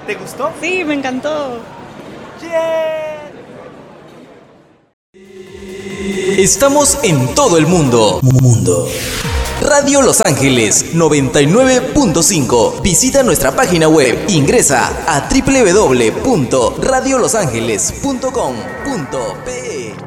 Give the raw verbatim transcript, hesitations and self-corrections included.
¿Te gustó? Sí, me encantó. ¡Yeah! Estamos en todo el mundo. Mundo. Radio Los Ángeles noventa y nueve punto cinco. Visita nuestra página web. Ingresa a doble u doble u doble u punto radio los ángeles punto com punto pe.